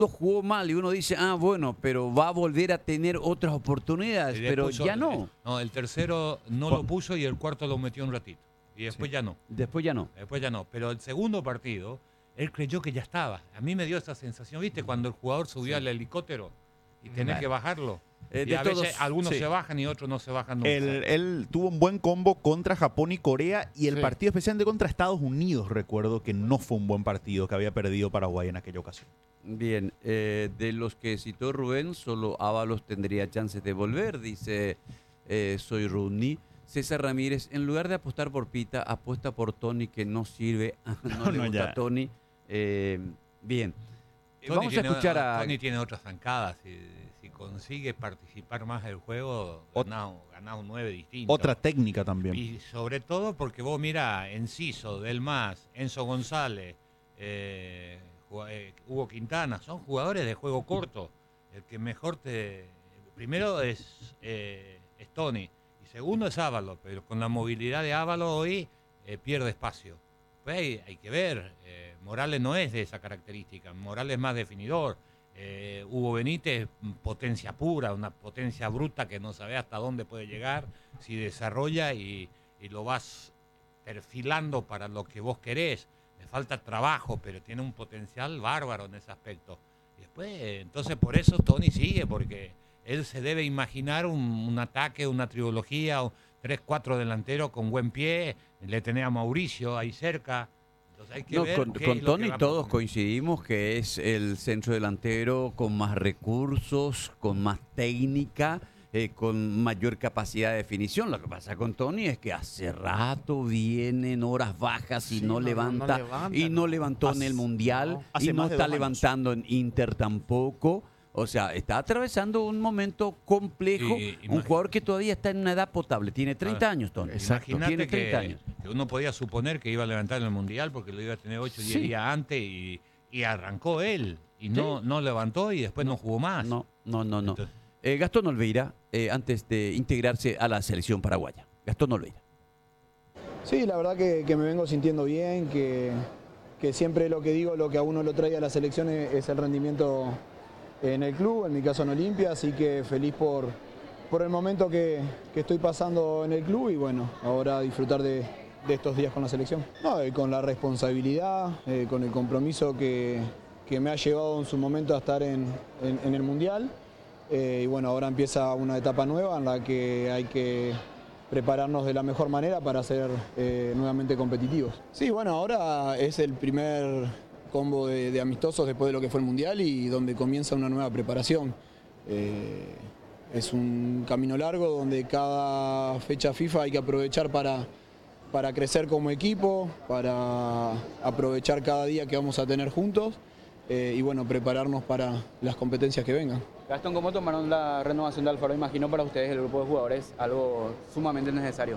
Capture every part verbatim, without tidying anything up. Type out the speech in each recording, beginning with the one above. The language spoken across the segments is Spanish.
jugó mal y uno dice, ah, bueno, pero va a volver a tener otras oportunidades, pero puso, ya no. No, el tercero no lo puso y el cuarto lo metió un ratito. Y después Sí. ya no. Después ya no. Después ya no. Pero el segundo partido, él creyó que ya estaba. A mí me dio esa sensación, ¿viste? Cuando el jugador subió sí. al helicóptero y tenés bueno. que bajarlo. Eh, y a todos, veces algunos sí. se bajan y otros no se bajan nunca. Él, él tuvo un buen combo contra Japón y Corea y el sí. partido especialmente contra Estados Unidos, recuerdo que no fue un buen partido, que había perdido Paraguay en aquella ocasión. Bien, eh, de los que citó Rubén, solo Ábalos tendría chances de volver, dice eh, Soy Rooney. César Ramírez, en lugar de apostar por Pita, apuesta por Tony, que no sirve, no, no le gusta a Tony. Eh, bien, Tony vamos tiene, a escuchar a... Tony tiene otras zancadas, si, si consigue participar más del juego, ganás, ganás un nueve distinto. Otra técnica también. Y sobre todo porque vos mira, Enciso, Delmas, Enzo González, eh, Hugo Quintana, son jugadores de juego corto. El que mejor te... Primero es, eh, es Tony. Segundo es Ábalos, pero con la movilidad de Ábalos hoy eh, pierde espacio. Pues hay, hay que ver, eh, Morales no es de esa característica, Morales es más definidor. Eh, Hugo Benítez, potencia pura, una potencia bruta que no sabe hasta dónde puede llegar, si desarrolla y, y lo vas perfilando para lo que vos querés. Le falta trabajo, pero tiene un potencial bárbaro en ese aspecto. Y después, eh, entonces por eso Tony sigue, porque... Él se debe imaginar un, un ataque, una trilogía, tres, cuatro delanteros con buen pie. Le tenés a Mauricio ahí cerca. Entonces hay que no, ver con, qué con es lo Tony que todos coincidimos que es el centro delantero con más recursos, con más técnica, eh, con mayor capacidad de definición. Lo que pasa con Tony es que hace rato vienen horas bajas y sí, no, no, levanta, no, no levanta, y no levantó hace, en el Mundial no, y no está levantando en Inter tampoco. O sea, está atravesando un momento complejo, y, un jugador que todavía está en una edad potable. Tiene treinta años, Tony. Exacto. Tiene treinta años. Que uno podía suponer que iba a levantar en el Mundial porque lo iba a tener ocho o diez sí. días antes y, y arrancó él. Y no, sí. no levantó y después no, no jugó más. No, no, no. no. Entonces, eh, Gastón Olveira, eh, antes de integrarse a la selección paraguaya. Gastón Olveira. Sí, la verdad que, que me vengo sintiendo bien, que, que siempre lo que digo, lo que a uno lo trae a la selección es, es el rendimiento en el club, en mi caso en Olimpia, así que feliz por, por el momento que, que estoy pasando en el club y bueno, ahora disfrutar de, de estos días con la selección. No, eh, con la responsabilidad, eh, con el compromiso que, que me ha llevado en su momento a estar en, en, en el Mundial eh, y bueno, ahora empieza una etapa nueva en la que hay que prepararnos de la mejor manera para ser eh, nuevamente competitivos. Sí, bueno, ahora es el primer combo de, de amistosos después de lo que fue el Mundial y donde comienza una nueva preparación. Eh, es un camino largo donde cada fecha FIFA hay que aprovechar para, para crecer como equipo, para aprovechar cada día que vamos a tener juntos eh, y bueno, prepararnos para las competencias que vengan. Gastón, ¿cómo tomaron la renovación de Alfaro? Imagino para ustedes el grupo de jugadores algo sumamente necesario.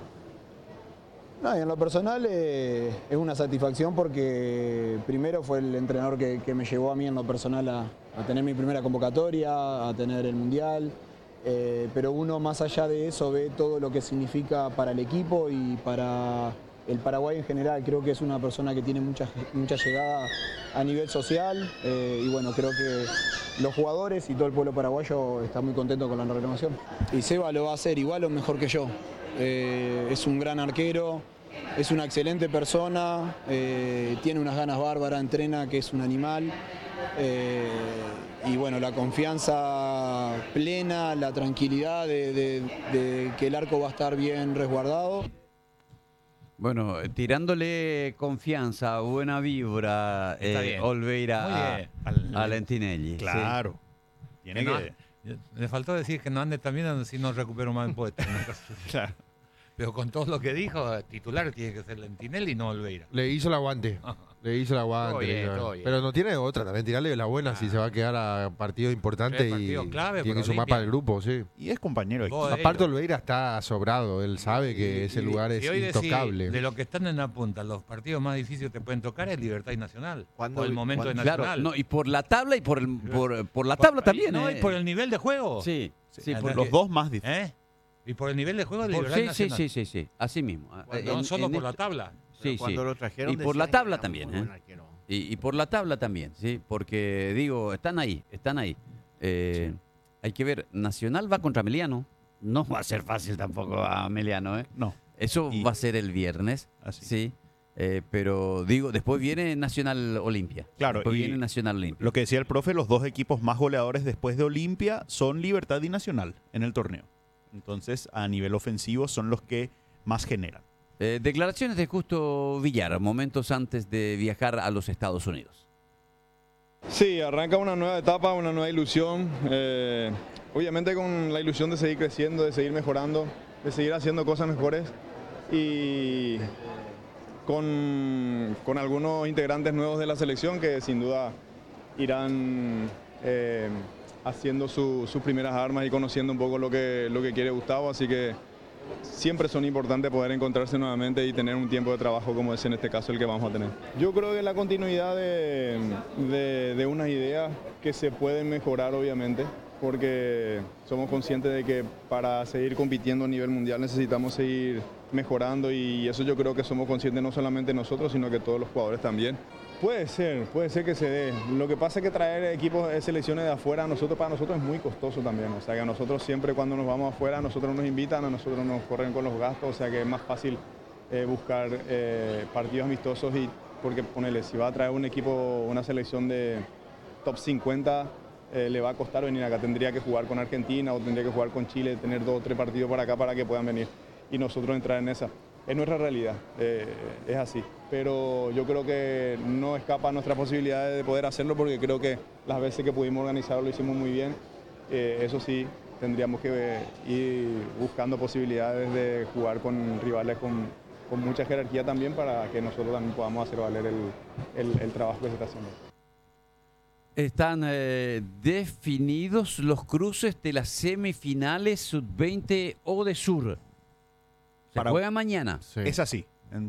No, en lo personal eh, es una satisfacción porque primero fue el entrenador que, que me llevó a mí en lo personal a, a tener mi primera convocatoria, a tener el Mundial, eh, pero uno más allá de eso ve todo lo que significa para el equipo y para el Paraguay en general. Creo que es una persona que tiene mucha, mucha llegada a nivel social eh, y bueno, creo que los jugadores y todo el pueblo paraguayo está muy contento con la renovación. Y Seba lo va a hacer igual o mejor que yo. Eh, es un gran arquero, es una excelente persona, eh, tiene unas ganas bárbaras, entrena, que es un animal. Eh, y bueno, la confianza plena, la tranquilidad de, de, de que el arco va a estar bien resguardado. Bueno, tirándole confianza, buena vibra, eh, Olveira a, a Lentinelli. Claro. Sí. Tiene que que, no, le faltó decir que no ande también si no recupero más el puesto. Claro. Pero con todo lo que dijo, titular tiene que ser Lentinelli y no Olveira. Le hizo el aguante. Le hizo el aguante. Todo bien, todo bien. Pero no tiene otra, también tirarle la buena ah. si se va a quedar a partido importante partido y clave, tiene que sumar para el grupo, sí. Y es compañero. Aparte Olveira está sobrado, él sabe que y, ese lugar y, es y intocable. De lo que están en la punta, los partidos más difíciles que te pueden tocar es Libertad y Nacional. Cuando el momento de Nacional. Claro, no, y por la tabla y por el, por, por la tabla por, también. No, eh. y por el nivel de juego. Sí, sí, sí por los dos más difíciles. ¿Eh? Y por el nivel de juego de por, Libertad sí, Nacional. Sí, sí, sí, sí, así mismo. Bueno, no en, solo en por este, la tabla. Sí, sí. Y por la tabla también. ¿eh? Y, y por la tabla también, ¿sí? Porque, digo, están ahí, están ahí. Eh, sí. Hay que ver, Nacional va contra Meliano. No va a ser fácil tampoco a Meliano, ¿eh? No. Eso Y- va a ser el viernes, Así. sí. Eh, pero, digo, después viene Nacional Olimpia. Claro, Después y viene Nacional Olimpia. Lo que decía el profe, los dos equipos más goleadores después de Olimpia son Libertad y Nacional en el torneo. Entonces, a nivel ofensivo, son los que más generan. Eh, declaraciones de Justo Villar, momentos antes de viajar a los Estados Unidos. Sí, arranca una nueva etapa, una nueva ilusión. eh, obviamente con la ilusión de seguir creciendo, de seguir mejorando, de seguir haciendo cosas mejores y con, con algunos integrantes nuevos de la selección que sin duda irán eh, haciendo su- sus primeras armas y conociendo un poco lo que, lo que quiere Gustavo, así que siempre son importantes poder encontrarse nuevamente y tener un tiempo de trabajo como es en este caso el que vamos a tener. Yo creo que la continuidad de, de, de unas ideas que se pueden mejorar obviamente, porque somos conscientes de que para seguir compitiendo a nivel mundial necesitamos seguir mejorando y eso yo creo que somos conscientes no solamente nosotros, sino que todos los jugadores también. Puede ser, puede ser que se dé. Lo que pasa es que traer equipos de selecciones de afuera a nosotros, para nosotros es muy costoso también. O sea que a nosotros siempre cuando nos vamos afuera, a nosotros nos invitan, a nosotros nos corren con los gastos, o sea que es más fácil eh, buscar eh, partidos amistosos y porque ponele, si va a traer un equipo, una selección de top cincuenta, eh, le va a costar venir acá. Tendría que jugar con Argentina o tendría que jugar con Chile, tener dos o tres partidos para acá para que puedan venir y nosotros entrar en esa. Es nuestra realidad, eh, es así. Pero yo creo que no escapa a nuestras posibilidades de poder hacerlo porque creo que las veces que pudimos organizarlo lo hicimos muy bien. Eh, eso sí, tendríamos que eh, ir buscando posibilidades de jugar con rivales con, con mucha jerarquía también para que nosotros también podamos hacer valer el, el, el trabajo que se está haciendo. Están eh, definidos los cruces de las semifinales sub veinte o de Sur. Se Para- juega mañana. Sí. Es así.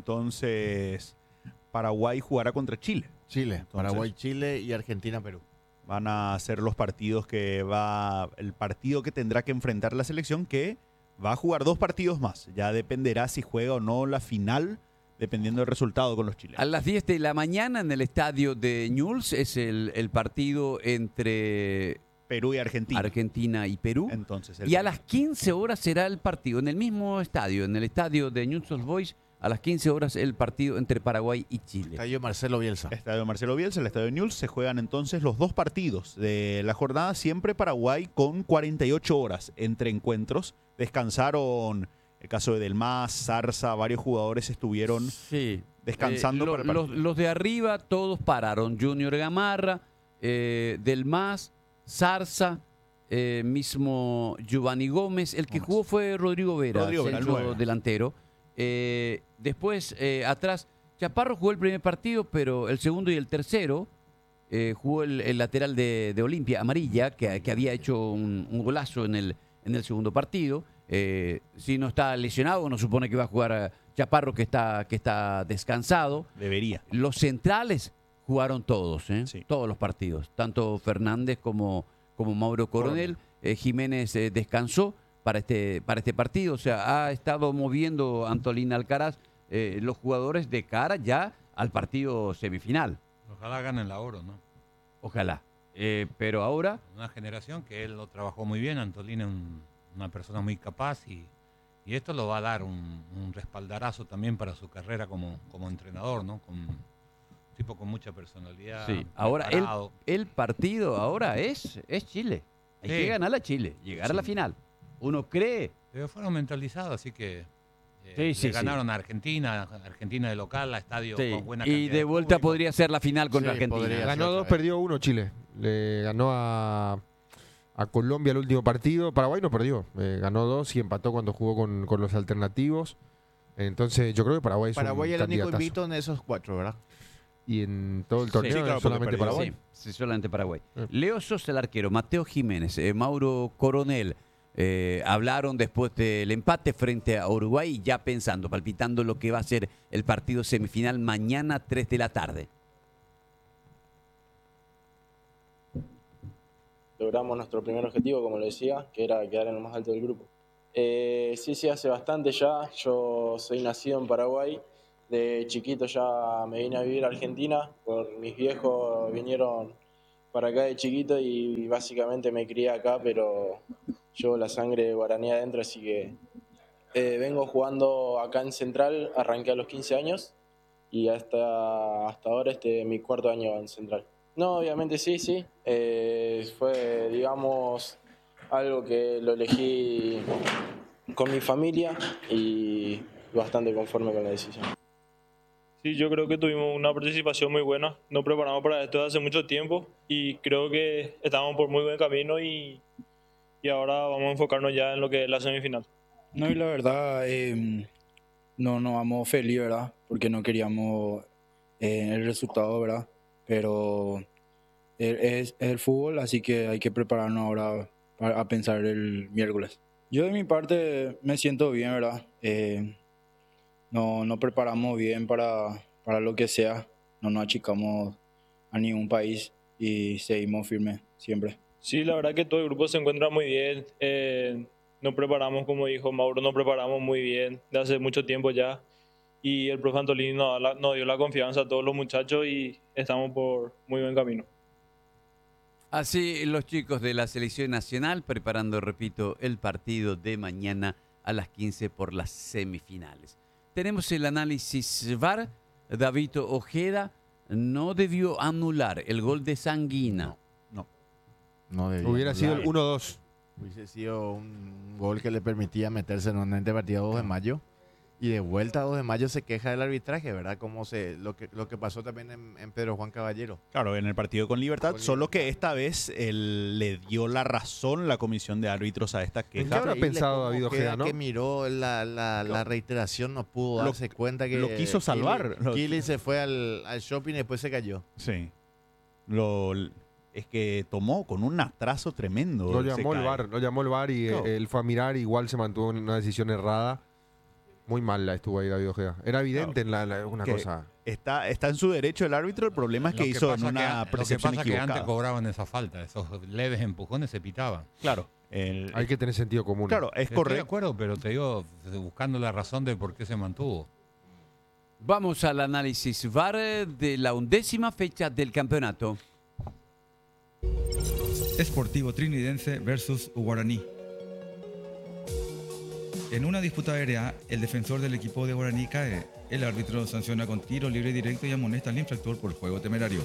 Entonces, Paraguay jugará contra Chile. Chile, Entonces- Paraguay, Chile y Argentina, Perú. Van a ser los partidos que va, el partido que tendrá que enfrentar la selección, que va a jugar dos partidos más. Ya dependerá si juega o no la final, dependiendo del resultado con los A chilenos. las diez de la mañana en el estadio de Newell's es el, el partido entre Perú y Argentina. Argentina y Perú. Entonces, el Y a las quince horas será el partido en el mismo estadio, en el estadio de Newell's Old Boys. A las quince horas el partido entre Paraguay y Chile. Estadio Marcelo Bielsa. Estadio Marcelo Bielsa, el estadio Newell's, se juegan entonces los dos partidos de la jornada, siempre Paraguay con cuarenta y ocho horas entre encuentros. Descansaron el caso de Delmas, Zarza, varios jugadores estuvieron Sí. descansando Eh, lo- para el los, partido. los de arriba todos pararon. Junior Gamarra, eh, Delmas, Zarza, eh, mismo Giovanni Gómez. El que Gómez. jugó fue Rodrigo Vera, Rodrigo Vera, el centro nueve. delantero. Eh, después, eh, atrás, Chaparro jugó el primer partido, pero el segundo y el tercero eh, jugó el, el lateral de, de Olimpia, Amarilla, que, que había hecho un, un golazo en el, en el segundo partido. Eh, si no está lesionado, no supone que va a jugar a Chaparro, que está, que está descansado. Debería. Los centrales jugaron todos, ¿eh? Sí. Todos los partidos. Tanto Fernández como, como Mauro Coronel. Eh, Jiménez eh, descansó para este, para este partido. O sea, ha estado moviendo Antolín Alcaraz eh, los jugadores de cara ya al partido semifinal. Ojalá ganen la oro, ¿no? Ojalá. Eh, pero ahora, Una generación que él lo trabajó muy bien, Antolín es un- una persona muy capaz y, y esto lo va a dar un, un respaldarazo también para su carrera como, como entrenador, ¿no? Con, un tipo con mucha personalidad. sí, ahora el, preparado. el partido ahora es, es Chile. Hay Sí. que ganar a Chile, llegar a la Sí. final. Uno cree. Pero fueron mentalizados, así que eh, Sí, le sí, sí. ganaron a Argentina, Argentina de local, a estadio Sí, con buena y cantidad de vuelta público. podría ser la final contra Sí, Argentina. podría. Ganó otra dos, vez. perdió uno Chile. Le ganó a, a Colombia el último partido. Paraguay no perdió. Eh, ganó dos y empató cuando jugó con, con los alternativos. Entonces yo creo que Paraguay es Paraguay un es el único candidatazo. invito en esos cuatro, ¿verdad? Y en todo el torneo Sí, claro, porque solamente perdió. Paraguay. Sí, sí, solamente Paraguay. Eh. Leo Sosa, el arquero, Mateo Jiménez, eh, Mauro Coronel, eh, hablaron después del empate frente a Uruguay, ya pensando, palpitando lo que va a ser el partido semifinal mañana tres de la tarde. Logramos nuestro primer objetivo, como lo decía, que era quedar en lo más alto del grupo. Eh, sí, sí, hace bastante ya. Yo soy nacido en Paraguay de chiquito ya me vine a vivir a Argentina, por mis viejos vinieron para acá de chiquito y básicamente me crié acá, pero llevo la sangre guaraní adentro, así que eh, vengo jugando acá en Central, arranqué a los quince años y hasta, hasta ahora este es mi cuarto año en Central. No, obviamente sí, sí, eh, fue digamos algo que lo elegí con mi familia y bastante conforme con la decisión. Sí, yo creo que tuvimos una participación muy buena, nos preparamos para esto hace mucho tiempo y creo que estamos por muy buen camino y, y ahora vamos a enfocarnos ya en lo que es la semifinal. No, y la verdad, eh, no nos vamos feliz, ¿verdad? Porque no queríamos eh, el resultado, ¿verdad? Pero es, es el fútbol, así que hay que prepararnos ahora a, a pensar el miércoles. Yo de mi parte me siento bien, ¿verdad? Eh, no, no preparamos bien para, para lo que sea, no nos achicamos a ningún país y seguimos firmes siempre. Sí, la verdad que todo el grupo se encuentra muy bien. Eh, nos preparamos, como dijo Mauro, nos preparamos muy bien de hace mucho tiempo ya. Y el profe Antolini nos, nos dio la confianza a todos los muchachos y estamos por muy buen camino. Así los chicos de la selección nacional preparando, repito, el partido de mañana a las quince por las semifinales. Tenemos el análisis V A R. David Ojeda no debió anular el gol de Sanguina. No, no, no Hubiera sido el uno dos. Hubiese sido un gol que le permitía meterse en un ente partido dos de mayo. Y de vuelta a dos de mayo se queja del arbitraje, ¿verdad? Como se, lo, que, lo que pasó también en, en Pedro Juan Caballero. Claro, en el partido con Libertad, Con solo Libertad. que esta vez él le dio la razón la comisión de árbitros a esta queja. ¿En qué habrá Increíble pensado cómo David queda Ojeda, no? Que miró la, la, la reiteración, no pudo Lo- darse cuenta que... lo quiso salvar. Lo- Kili se fue al, al shopping y después se cayó. Sí. Lo, es que tomó con un atraso tremendo. Lo se llamó el cae. V A R, lo llamó el V A R y Claro. eh, él fue a mirar, igual se mantuvo en una decisión errada. Muy mal la estuvo ahí David Ojeda. Era evidente en la, la- una Que cosa. Está, está en su derecho el árbitro, el problema es que Lo hizo en pasa una que an- Lo que percepción pasa que equivocada. antes cobraban esa falta, esos leves empujones se pitaban. Claro. el- Hay que tener sentido común. claro, es Estoy de correcto. acuerdo, pero te digo, buscando la razón de por qué se mantuvo. Vamos al análisis V A R de la undécima fecha del campeonato. Sportivo Trinidense versus Guaraní. En una disputa aérea, el defensor del equipo de Guaraní cae. El árbitro sanciona con tiro libre directo y amonesta al infractor por juego temerario.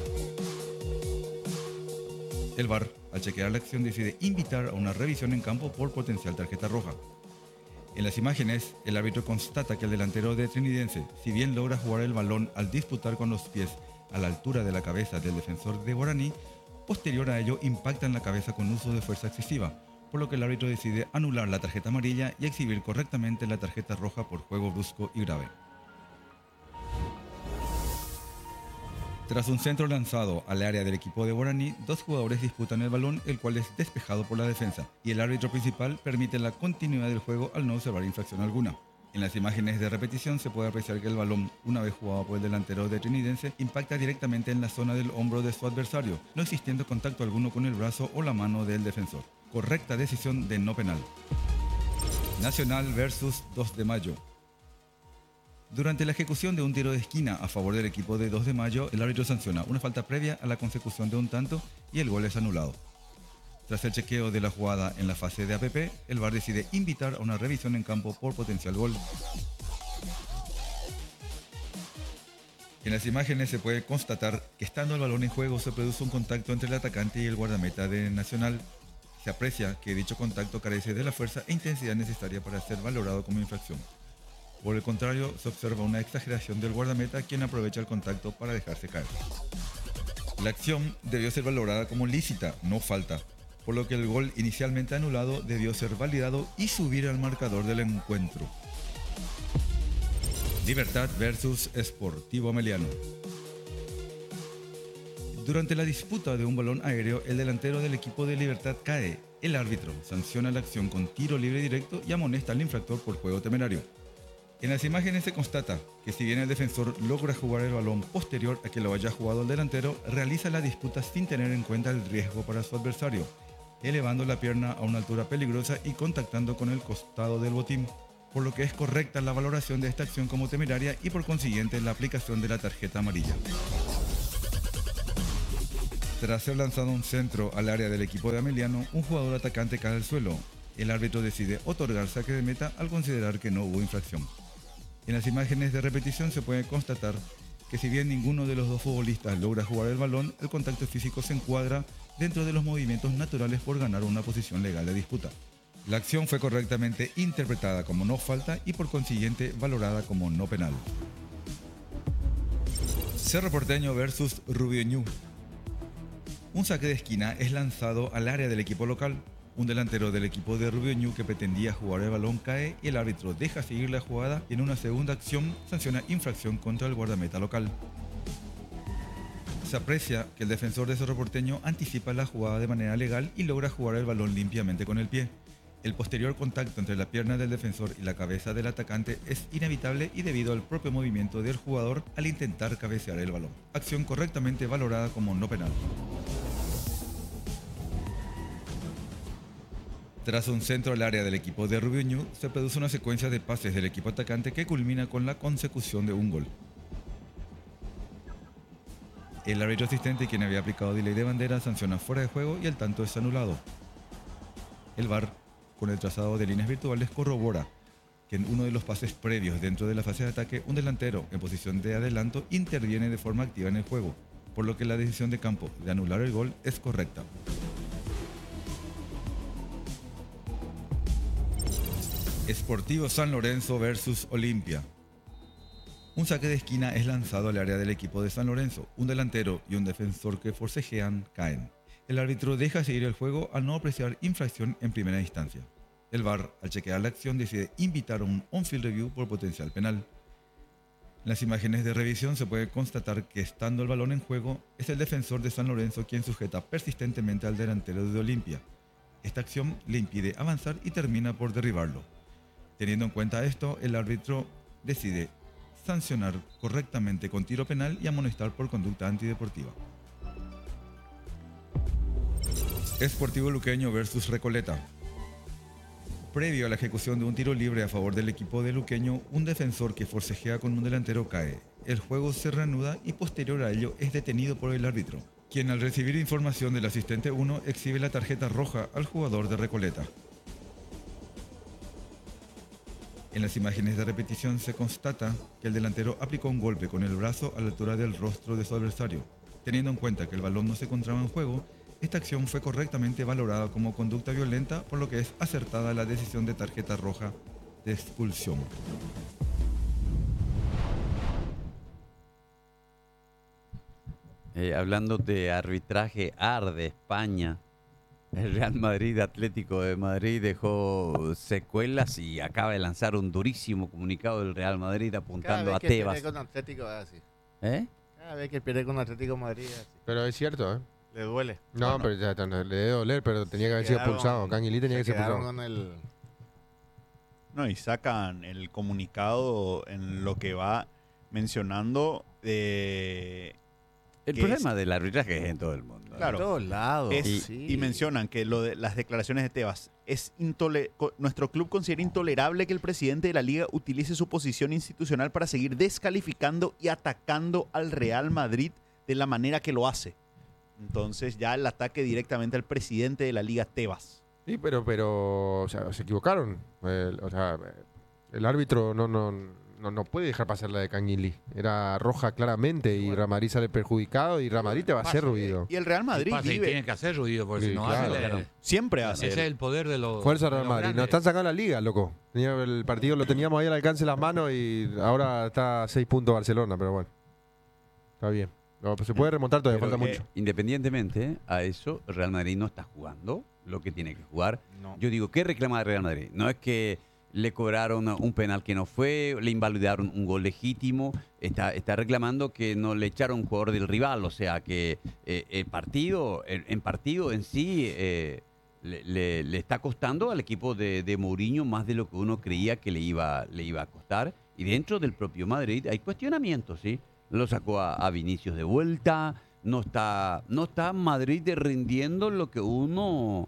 El V A R, al chequear la acción, decide invitar a una revisión en campo por potencial tarjeta roja. En las imágenes, el árbitro constata que el delantero de Trinidense, si bien logra jugar el balón al disputar con los pies a la altura de la cabeza del defensor de Guaraní, posterior a ello impacta en la cabeza con uso de fuerza excesiva, por lo que el árbitro decide anular la tarjeta amarilla y exhibir correctamente la tarjeta roja por juego brusco y grave. Tras un centro lanzado al área del equipo de Guaraní, dos jugadores disputan el balón, el cual es despejado por la defensa, y el árbitro principal permite la continuidad del juego al no observar infracción alguna. En las imágenes de repetición se puede apreciar que el balón, una vez jugado por el delantero de Trinidense, impacta directamente en la zona del hombro de su adversario, no existiendo contacto alguno con el brazo o la mano del defensor. Correcta decisión de no penal. Nacional versus dos de mayo. Durante la ejecución de un tiro de esquina a favor del equipo de dos de mayo, el árbitro sanciona una falta previa a la consecución de un tanto y el gol es anulado. Tras el chequeo de la jugada en la fase de A P P, el V A R decide invitar a una revisión en campo por potencial gol. En las imágenes se puede constatar que estando el balón en juego se produce un contacto entre el atacante y el guardameta de Nacional. Se aprecia que dicho contacto carece de la fuerza e intensidad necesaria para ser valorado como infracción. Por el contrario, se observa una exageración del guardameta, quien aprovecha el contacto para dejarse caer. La acción debió ser valorada como lícita, no falta, por lo que el gol inicialmente anulado debió ser validado y subir al marcador del encuentro. Libertad versus Sportivo Meliano. Durante la disputa de un balón aéreo, el delantero del equipo de Libertad cae. El árbitro sanciona la acción con tiro libre directo y amonesta al infractor por juego temerario. En las imágenes se constata que si bien el defensor logra jugar el balón posterior a que lo haya jugado el delantero, realiza la disputa sin tener en cuenta el riesgo para su adversario, elevando la pierna a una altura peligrosa y contactando con el costado del botín. por lo que es correcta la valoración de esta acción como temeraria y por consiguiente la aplicación de la tarjeta amarilla. Tras ser lanzado un centro al área del equipo de Ameliano, un jugador atacante cae al suelo. El árbitro decide otorgar saque de meta al considerar que no hubo infracción. En las imágenes de repetición se puede constatar que si bien ninguno de los dos futbolistas logra jugar el balón, el contacto físico se encuadra dentro de los movimientos naturales por ganar una posición legal de disputa. La acción fue correctamente interpretada como no falta y por consiguiente valorada como no penal. Cerro Porteño versus Rubio Ñu. Un saque de esquina es lanzado al área del equipo local. Un delantero del equipo de Rubio Ñu que pretendía jugar el balón cae y el árbitro deja seguir la jugada y en una segunda acción sanciona infracción contra el guardameta local. Se aprecia que el defensor de Cerro Porteño anticipa la jugada de manera legal y logra jugar el balón limpiamente con el pie. El posterior contacto entre la pierna del defensor y la cabeza del atacante es inevitable y debido al propio movimiento del jugador al intentar cabecear el balón. Acción correctamente valorada como no penal. Tras un centro al área del equipo de Rubio Ñu, se produce una secuencia de pases del equipo atacante que culmina con la consecución de un gol. El árbitro asistente, quien había aplicado delay de bandera, sanciona fuera de juego y el tanto es anulado. El V A R, con el trazado de líneas virtuales, corrobora que en uno de los pases previos dentro de la fase de ataque, un delantero en posición de adelanto interviene de forma activa en el juego, por lo que la decisión de campo de anular el gol es correcta. Sportivo San Lorenzo versus Olimpia. Un saque de esquina es lanzado al área del equipo de San Lorenzo. Un delantero y un defensor que forcejean caen. El árbitro deja seguir el juego al no apreciar infracción en primera instancia. El V A R, al chequear la acción, decide invitar a un on-field review por potencial penal. En las imágenes de revisión se puede constatar que estando el balón en juego, es el defensor de San Lorenzo quien sujeta persistentemente al delantero de Olimpia. Esta acción le impide avanzar y termina por derribarlo. Teniendo en cuenta esto, el árbitro decide sancionar correctamente con tiro penal y amonestar por conducta antideportiva. Sportivo Luqueño versus Recoleta. Previo a la ejecución de un tiro libre a favor del equipo de Luqueño, un defensor que forcejea con un delantero cae. El juego se reanuda y posterior a ello es detenido por el árbitro, quien al recibir información del asistente uno exhibe la tarjeta roja al jugador de Recoleta. En las imágenes de repetición se constata que el delantero aplicó un golpe con el brazo a la altura del rostro de su adversario. Teniendo en cuenta que el balón no se encontraba en juego, esta acción fue correctamente valorada como conducta violenta, por lo que es acertada la decisión de tarjeta roja de expulsión. Eh, hablando de arbitraje, arde España. El Real Madrid Atlético de Madrid dejó secuelas y acaba de lanzar un durísimo comunicado del Real Madrid apuntando a Tebas. Pierde con Atlético es así. ¿Eh? Cada vez que pierde con Atlético de Madrid es así. Pero es cierto, ¿eh? Le duele. No, Bueno, pero ya, ya, le debe doler, pero tenía que haber sido quedaron- expulsado. Canguilí tenía que se ser expulsado. quedaron con el... No, y sacan el comunicado en lo que va mencionando de... El que problema es- del arbitraje es en todo el mundo. ¿no? Claro. En todos lados. Es- Y- sí. Y mencionan que lo de las declaraciones de Tebas es intole- co- nuestro club considera intolerable que el presidente de la liga utilice su posición institucional para seguir descalificando y atacando al Real Madrid de la manera que lo hace. Entonces ya el ataque directamente al presidente de la liga, Tebas. Sí, pero, pero, o sea, se equivocaron. El, o sea, el árbitro no, no, no, no puede dejar pasar la de Canguilí. Era roja claramente y Real Madrid sale perjudicado y Real Madrid te va a hacer ruido. Y el Real Madrid Pasa y vive, tiene que hacer ruido, porque Sí, si no claro, hace... le- claro. siempre Ese hace. es el poder de los Fuerza de Real los Madrid. Nos grandes. están sacando la liga, loco. Tenía el partido lo teníamos ahí al alcance de las manos y ahora está a seis puntos Barcelona, pero bueno. Está bien. No, pues se puede remontar, todavía Pero, falta eh, mucho. Independientemente a eso, el Real Madrid no está jugando lo que tiene que jugar. No. Yo digo, ¿qué reclama el Real Madrid? No es que le cobraron un penal que no fue, le invalidaron un gol legítimo, está, está reclamando que no le echaron un jugador del rival, o sea que eh, el partido, el, en partido en sí eh, le, le- le está costando al equipo de, de Mourinho más de lo que uno creía que le iba, le iba a costar. Y dentro del propio Madrid hay cuestionamientos, ¿sí? Lo sacó a, a Vinicius de vuelta, no está, no está Madrid rindiendo lo que uno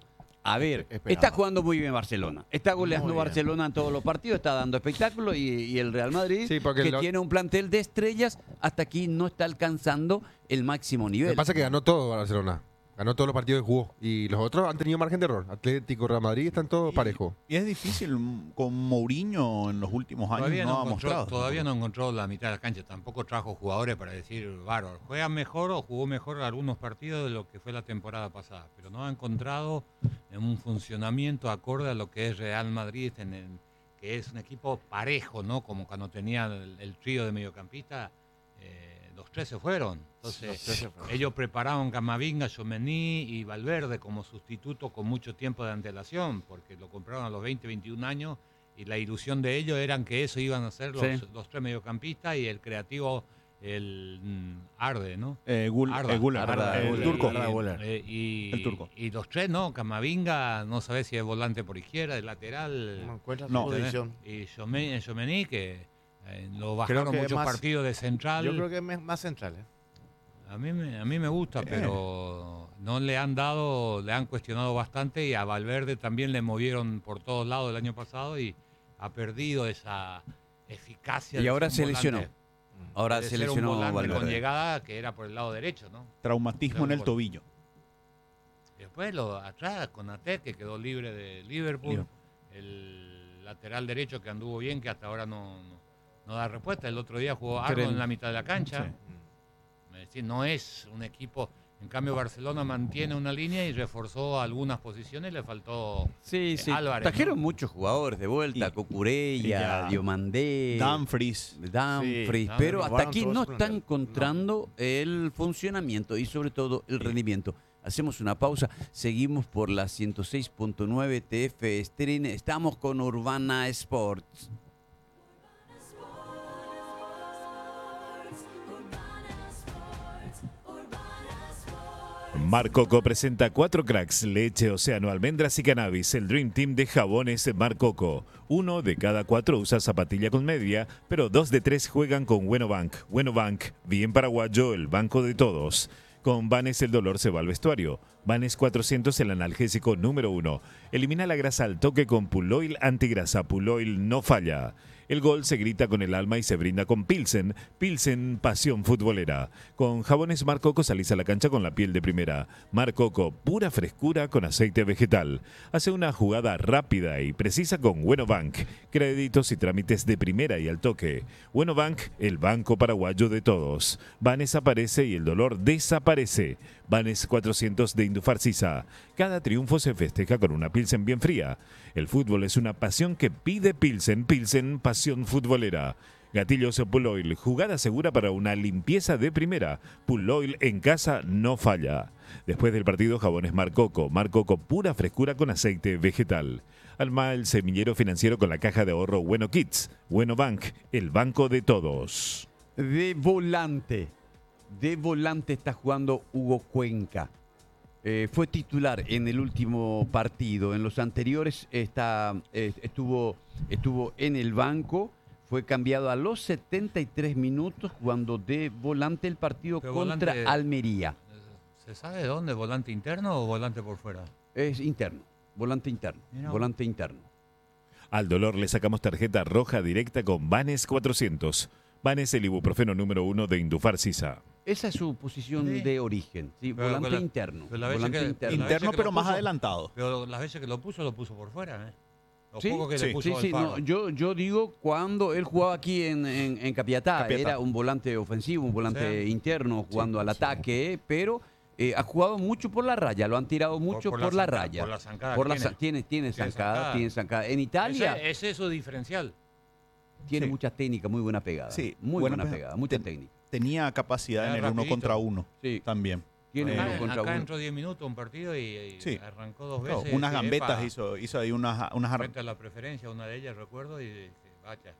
A ver, Esperaba. está jugando muy bien Barcelona. Está goleando Muy bien. Barcelona en todos los partidos, está dando espectáculo y, y el Real Madrid, Sí, porque que lo- tiene un plantel de estrellas, hasta aquí no está alcanzando el máximo Lo nivel. que pasa es que ganó todo Barcelona. Ganó todos los partidos que jugó. Y los otros han tenido margen de error. Atlético, Real Madrid están todos parejos. Y es difícil mm, con Mourinho en los últimos años, Todavía, no, no ha encontró, mostrado. todavía no encontró la mitad de la cancha. Tampoco trajo jugadores para decir, bárbaro, juega mejor o jugó mejor algunos partidos de lo que fue la temporada pasada. Pero no ha encontrado en un funcionamiento acorde a lo que es Real Madrid, en el- que es un equipo parejo, ¿no? Como cuando tenía el, el trío de mediocampistas, eh, los tres se fueron. Los tres Entonces, se fueron. ellos prepararon Camavinga, Tchouaméni y Valverde como sustituto con mucho tiempo de antelación, porque lo compraron a los veinte, veintiún años y la ilusión de ellos eran que eso iban a ser los, Sí. los tres mediocampistas y el creativo, el mm, Arde, ¿no? Eh, Gul- Arda. eh, Güler, Arda, el Güler. turco. Arda Güler. Eh, y, El turco. y los tres, ¿no? Camavinga, no sabes si es volante por izquierda, es lateral. No encuentra su No. posición. Y Tchouaméni, Tchouaméni, que eh, lo bajaron que muchos más- partidos de central. Yo creo que es más central. ¿eh? A mí me, a mí me gusta, Eh. pero no le han dado, le han cuestionado bastante y a Valverde también le movieron por todos lados el año pasado y ha perdido esa eficacia. Y de ahora ser un se lesionó. volante, Ahora de se ser un lesionó volante con Valverde. llegada que era por el lado derecho, ¿no? Traumatismo en el Luego- tobillo. Después lo atrás con Ate, que quedó libre de Liverpool, Liverpool. el lateral derecho que anduvo bien, que hasta ahora no, no, no da respuesta. El otro día jugó Arno Tren. en la mitad de la cancha. Sí. Es decir, no es un equipo. En cambio, Barcelona mantiene una línea y reforzó algunas posiciones. Le faltó Sí, eh, sí. Álvarez. Trajeron ¿no? muchos jugadores de vuelta, Y- Cucurella, y ya- Diomandé, Dumfries. Dumfries, Sí, pero no, hasta robaron aquí todo no su está plantel. encontrando el funcionamiento y sobre todo el rendimiento. Hacemos una pausa, seguimos por la ciento seis punto nueve T F Stream, estamos con Urbana Sports. Mar Coco presenta cuatro cracks, leche, océano, almendras y cannabis, el Dream Team de jabones Mar Coco. Uno de cada cuatro usa zapatilla con media, pero dos de tres juegan con Bueno Bank. Bueno Bank, bien paraguayo, el banco de todos. Con Vanes el dolor se va al vestuario. Vanes cuatrocientos, el analgésico número uno. Elimina la grasa al toque con Puloil antigrasa. Puloil no falla. El gol se grita con el alma y se brinda con Pilsen. Pilsen, pasión futbolera. Con jabones Mar Coco salís a la cancha con la piel de primera. Mar Coco, pura frescura con aceite vegetal. Hace una jugada rápida y precisa con Bueno Bank. Créditos y trámites de primera y al toque. Bueno Bank, el banco paraguayo de todos. Vanes aparece y el dolor desaparece. Vanes cuatrocientos de Indufarcisa. Cada triunfo se festeja con una Pilsen bien fría. El fútbol es una pasión que pide Pilsen. Pilsen, pasión futbolera. Gatillos Puloil, jugada segura para una limpieza de primera. Puloil en casa no falla. Después del partido, jabones Mar Coco. Mar Coco, pura frescura con aceite vegetal. Alma el semillero financiero con la caja de ahorro Bueno Kids. Bueno Bank, el banco de todos. De volante, de volante está jugando Hugo Cuenca. Eh, fue titular en el último partido. En los anteriores está, eh, estuvo, estuvo en el banco. Fue cambiado a los setenta y tres minutos jugando de volante el partido Pero contra volante- Almería. ¿Se sabe de dónde? ¿Volante interno o volante por fuera? Es interno, volante interno, Mira vos. volante interno. Al dolor le sacamos tarjeta roja directa con Vanes cuatrocientos. Vanes, el ibuprofeno número uno de Indufarcisa. Esa es su posición Sí. de origen, ¿sí? Pero volante con la- interno. pero la veces volante que- interno. la veces que lo puso- adelantado. Pero las veces que lo puso, lo puso por fuera, ¿eh? Lo Sí, poco que sí, le puso sí, sí, Alfaro. no, yo, yo digo cuando él jugaba aquí en, en, en Capiatá, Capiatá. era un volante ofensivo, un volante Sí. interno, jugando al ataque, pero eh, ha jugado mucho por la raya, lo han tirado mucho por, por la, la zanca- raya. por la zancada Por que la tiene. za- tiene, tiene Tiene zancada, zancada. tiene zancada. En Italia Ese, ese es su diferencial. tiene Sí. mucha técnica, muy buena pegada. Sí, muy buena buena pegada. pegada, mucha Ten- técnica. Tenía capacidad Era en el uno rapidito. contra uno Sí. también. Tiene Eh, uno Acá, contra acá uno. entró diez minutos un partido y, y Sí. arrancó dos Claro, veces. unas dije, gambetas "Epa", hizo, hizo ahí unas, unas ar- frente a la preferencia, una de ellas recuerdo, y dije, vaya.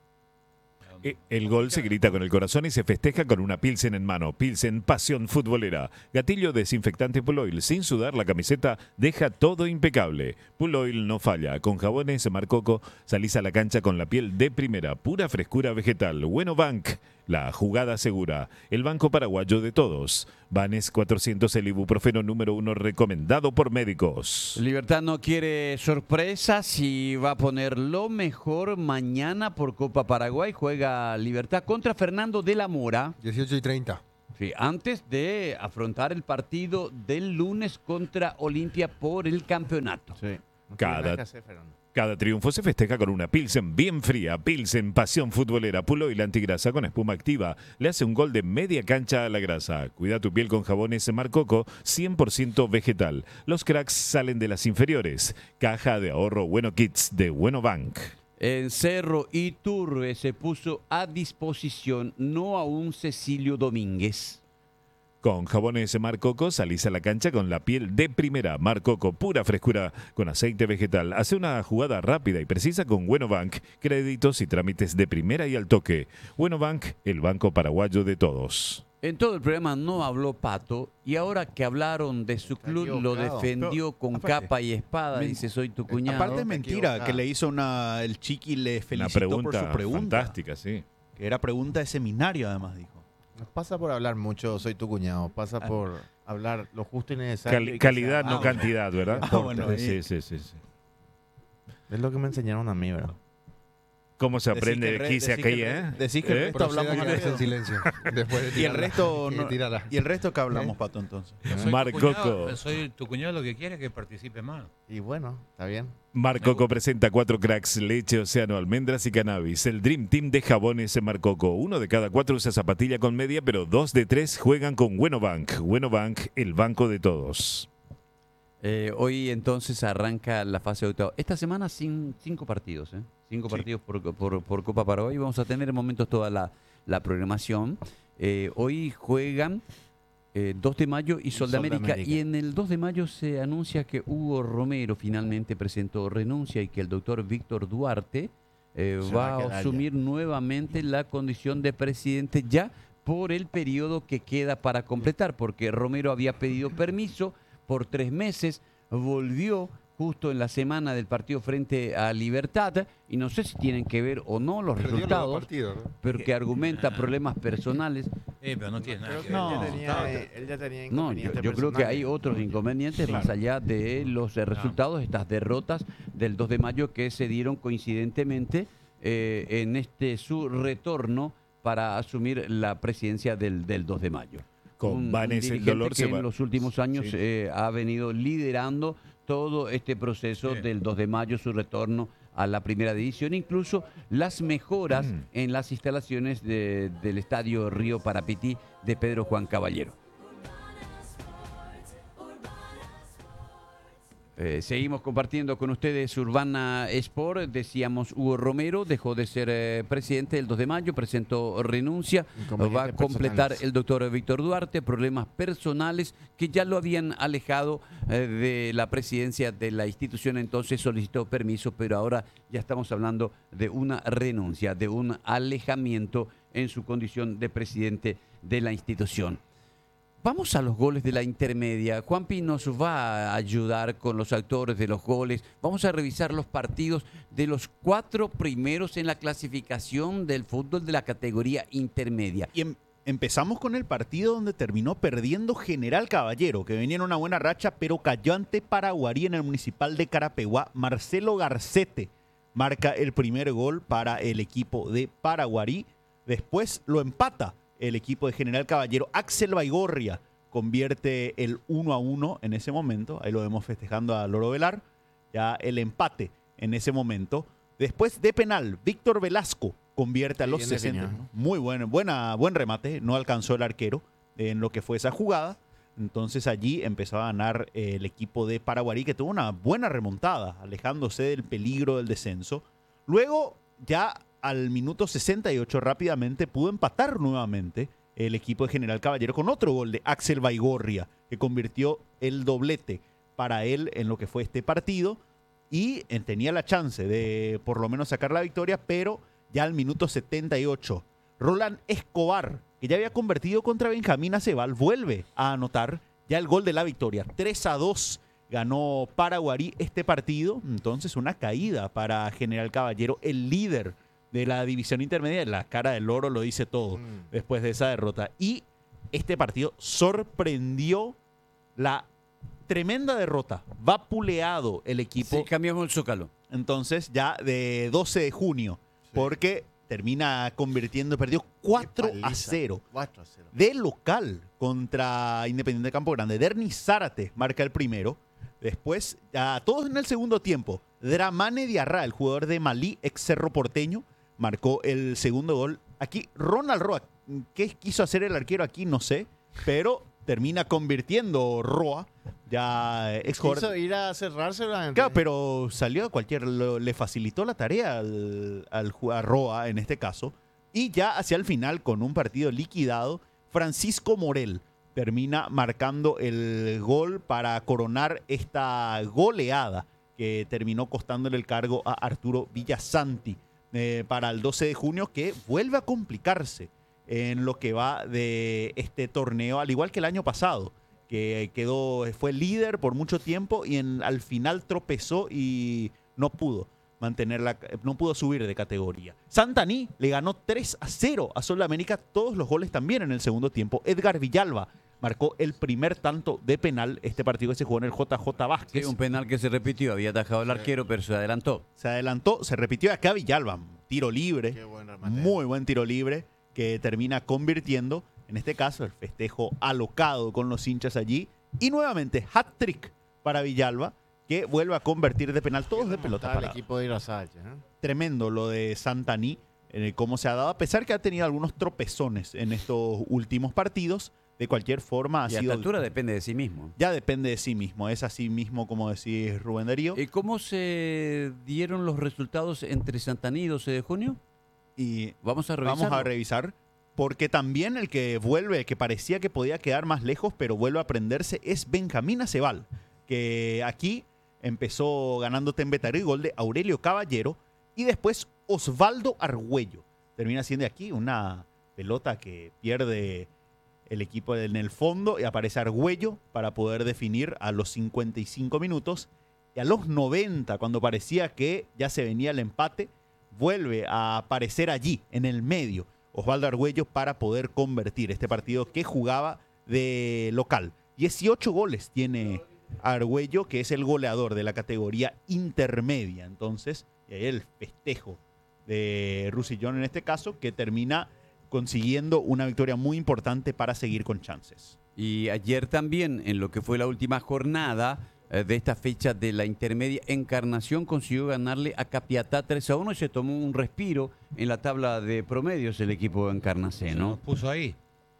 E- El gol se grita con el corazón y se festeja con una Pilsen en mano. Pilsen, pasión futbolera. Gatillo desinfectante Puloil. Sin sudar la camiseta, deja todo impecable. Puloil no falla. Con jabones Mar Coco salís a la cancha con la piel de primera. Pura frescura vegetal. Bueno Bank, La jugada segura, el banco paraguayo de todos. Vanes cuatrocientos, el ibuprofeno número uno recomendado por médicos. Libertad no quiere sorpresas y va a poner lo mejor mañana por Copa Paraguay. Juega Libertad contra Fernando de la Mora. dieciocho y treinta. Sí, antes de afrontar el partido del lunes contra Olimpia por el campeonato. Sí. Cada, cada triunfo se festeja con una Pilsen bien fría. Pilsen, pasión futbolera, puro y la antigrasa con espuma activa. Le hace un gol de media cancha a la grasa. Cuida tu piel con jabones Mar Coco, cien por ciento vegetal. Los cracks salen de las inferiores. Caja de ahorro Bueno Kids de Bueno Bank. En Cerro Iturbe se puso a disposición no a un Cecilio Domínguez. Con jabones Mar Coco salís a la cancha con la piel de primera. Mar Coco, pura frescura con aceite vegetal. Hace una jugada rápida y precisa con Bueno Bank. Créditos y trámites de primera y al toque. Bueno Bank, el banco paraguayo de todos. En todo el programa no habló Pato y ahora que hablaron de su club lo defendió Pero, con aparte, capa y espada. men- Dice, soy tu cuñado. Aparte es mentira que le hizo una... El Chiqui le Una felicitó pregunta, por su pregunta. fantástica, sí. Que era pregunta de seminario, además, dijo. No pasa por hablar mucho, soy tu cuñado. Pasa por hablar lo justo y necesario. Cali- y que calidad, sea- no Ah, cantidad, ¿verdad? Ah, bueno, sí, ahí. sí, sí, sí. Es lo que me enseñaron a mí, ¿verdad? ¿Cómo se Decís aprende que de el re- quince decís que aquí, el re- eh? decís que el ¿Eh? resto hablamos Proceda a quedarse en silencio. Después de Y el tirarla. resto Y no- tirarla. y el resto que hablamos, Pato, entonces. Yo soy tu Mar cuñado, Coco. Soy tu cuñado, lo que quiere es que participe más. Y bueno, está bien. Mar Coco presenta cuatro cracks, leche, océano, almendras y cannabis. El Dream Team de jabones en Mar Coco. Uno de cada cuatro usa zapatilla con media, pero dos de tres juegan con Bueno Bank. Bueno Bank, el banco de todos. Eh, hoy entonces arranca la fase de octavo. Esta semana sin, cinco partidos, ¿eh? Cinco Sí. partidos por, por, por Copa Paraguay. Vamos a tener en momentos toda la, la programación. Eh, hoy juegan eh, dos de mayo y Sol de Sol de América. América. Y en el dos de mayo se anuncia que Hugo Romero finalmente presentó renuncia y que el doctor Víctor Duarte eh, Se va va a a quedar asumir nuevamente la condición de presidente ya por el periodo que queda para completar, porque Romero había pedido permiso por tres meses, volvió justo en la semana del partido frente a Libertad, y no sé si tienen que ver o no los Perdió los dos resultados, partidos, ¿no? pero que argumenta problemas personales. Eh, pero no tiene nada Creo que que ver. él, ya No. tenía, eh, él ya tenía No, yo, inconvenientes yo creo que hay personales. otros inconvenientes más Claro. allá de los eh, resultados, estas derrotas del dos de mayo que se dieron coincidentemente eh, en este su retorno para asumir la presidencia del, del dos de mayo. Con Un- un Vanes el dirigente dolor que se va. en los últimos años Sí. eh, ha venido liderando todo este proceso Sí. del dos de mayo, su retorno a la primera división, incluso las mejoras Mm. en las instalaciones de- del estadio Río Parapití de Pedro Juan Caballero. Eh, seguimos compartiendo con ustedes Urbana Sport. Decíamos, Hugo Romero dejó de ser eh, presidente el dos de mayo, presentó renuncia. Inconvenientes Va a completar personales. el doctor Víctor Duarte, problemas personales que ya lo habían alejado eh, de la presidencia de la institución. Entonces solicitó permiso, pero ahora ya estamos hablando de una renuncia, de un alejamiento en su condición de presidente de la institución. Vamos a los goles de la intermedia. Juanpi nos va a ayudar con los autores de los goles. Vamos a revisar los partidos de los cuatro primeros en la clasificación del fútbol de la categoría intermedia. Y em- empezamos con el partido donde terminó perdiendo General Caballero, que venía en una buena racha, pero cayó ante Paraguarí en el Municipal de Carapeguá. Marcelo Garcete marca el primer gol para el equipo de Paraguarí. Después lo empata el equipo de General Caballero. Axel Baigorria convierte el uno a uno en ese momento. Ahí lo vemos festejando a Loro Velar. Ya el empate en ese momento. Después de penal, Víctor Velasco convierte a los Bien sesenta. definido, ¿no? Muy buen, buena, buen remate. No alcanzó el arquero en lo que fue esa jugada. Entonces allí empezó a ganar eh, el equipo de Paraguarí, que tuvo una buena remontada, alejándose del peligro del descenso. Luego, ya al minuto sesenta y ocho, rápidamente pudo empatar nuevamente el equipo de General Caballero con otro gol de Axel Baigorria, que convirtió el doblete para él en lo que fue este partido. Y eh, tenía la chance de por lo menos sacar la victoria, pero ya al minuto setenta y ocho, Roland Escobar, que ya había convertido contra Benjamín Acebal, vuelve a anotar ya el gol de la victoria. tres a dos ganó Paraguarí este partido. Entonces una caída para General Caballero, el líder de la división intermedia. La cara del Oro lo dice todo Mm. después de esa derrota. Y este partido sorprendió la tremenda derrota. Vapuleado el equipo. Sí, cambiamos el Zócalo. Entonces, ya de doce de junio, porque termina convirtiendo, perdió cuatro a cero. cuatro a cero. De local contra Independiente Campo Grande. Derni Zárate marca el primero. Después, ya todos en el segundo tiempo. Dramane Diarra, el jugador de Malí, ex Cerro Porteño, marcó el segundo gol. Aquí, Ronald Roa. ¿Qué quiso hacer el arquero aquí? No sé. Pero termina convirtiendo Roa. Ya ex jugador. Quiso ir a cerrarse la Claro, pero salió a cualquier, lo- le facilitó la tarea al, al ju- a Roa en este caso. Y ya hacia el final, con un partido liquidado, Francisco Morel termina marcando el gol para coronar esta goleada que terminó costándole el cargo a Arturo Villasanti eh, para el doce de junio, que vuelve a complicarse en lo que va de este torneo, al igual que el año pasado, que quedó, fue líder por mucho tiempo y en, al final tropezó y no pudo mantener la, no pudo subir de categoría. Santaní le ganó tres a cero a Sol de América, todos los goles también en el segundo tiempo. Edgar Villalba marcó el primer tanto de penal, este partido que se jugó en el J J Vázquez. Sí, un penal que se repitió, había atajado el arquero, pero se adelantó. Se adelantó, se repitió y acá Villalba, tiro libre, muy buen tiro libre, que termina convirtiendo, en este caso, el festejo alocado con los hinchas allí. Y nuevamente, hat-trick para Villalba, que vuelve a convertir de penal, todos de pelota el parada. equipo de Irasache, ¿eh? Tremendo lo de Santaní, eh, cómo se ha dado, a pesar que ha tenido algunos tropezones en estos últimos partidos. De cualquier forma ha Y a sido... esta altura depende de sí mismo. Ya depende de sí mismo, es así mismo como decís Rubén Darío. ¿Y cómo se dieron los resultados entre Santaní y doce de junio? Y vamos a revisar. Vamos a revisar, porque también el que vuelve, que parecía que podía quedar más lejos, pero vuelve a prenderse, es Benjamín Acebal, que aquí empezó ganando Tembetarí, gol de Aurelio Caballero, y después Osvaldo Argüello. Termina siendo aquí una pelota que pierde el equipo en el fondo y aparece Argüello para poder definir a los cincuenta y cinco minutos. Y a los noventa, cuando parecía que ya se venía el empate, vuelve a aparecer allí, en el medio, Osvaldo Argüello para poder convertir este partido que jugaba de local. dieciocho goles tiene Argüello, que es el goleador de la categoría intermedia. Entonces, y ahí el festejo de Rusillón en este caso, que termina consiguiendo una victoria muy importante para seguir con chances. Y ayer también, en lo que fue la última jornada eh, de esta fecha de la intermedia, Encarnación consiguió ganarle a Capiatá tres a uno y se tomó un respiro en la tabla de promedios el equipo de Encarnación, ¿no? Puso ahí.